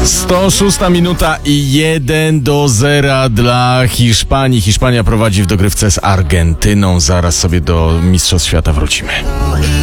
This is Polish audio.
106 minuta i 1-0 dla Hiszpanii. Hiszpania prowadzi w dogrywce z Argentyną. Zaraz sobie do Mistrzostw Świata wrócimy.